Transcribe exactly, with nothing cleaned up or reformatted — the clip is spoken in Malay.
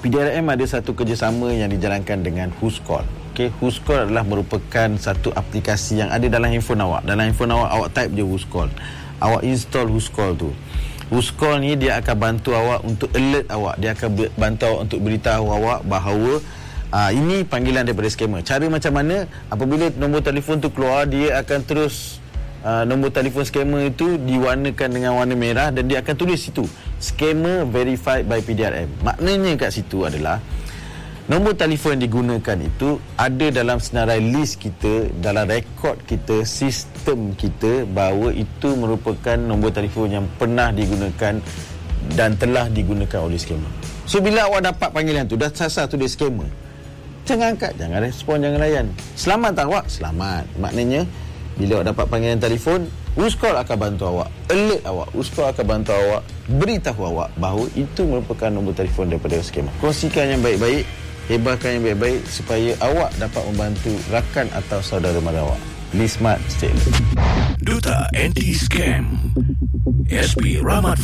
P D R M ada satu kerjasama yang dijalankan dengan Whoscall. Okay, Whoscall adalah merupakan satu aplikasi yang ada dalam handphone awak. Dalam handphone awak, awak type je Whoscall. Awak install Whoscall tu. Whoscall ni dia akan bantu awak untuk alert awak. Dia akan bantu awak untuk beritahu awak bahawa uh, ini panggilan daripada scammer. Cara macam mana? Apabila nombor telefon tu keluar, dia akan terus uh, nombor telefon scammer itu diwarnakan dengan warna merah dan dia akan tulis situ scammer verified by P D R M. Maknanya kat situ adalah nombor telefon yang digunakan itu ada dalam senarai list kita, dalam rekod kita, sistem kita, bahawa itu merupakan nombor telefon yang pernah digunakan dan telah digunakan oleh scammer. So bila awak dapat panggilan tu, dah sasar tu dia scammer, jangan angkat, jangan respon, jangan layan. Selamat tak awak? Selamat. Maknanya bila awak dapat panggilan telefon, Whoscall akan bantu awak, alert awak. Whoscall akan bantu awak, beritahu awak bahawa itu merupakan nombor telefon daripada scammer. Kongsikan yang baik-baik, hebahkan yang baik-baik supaya awak dapat membantu rakan atau saudara mara awak. Be smart, stay alert. Duta Anti Scam S P Rahmat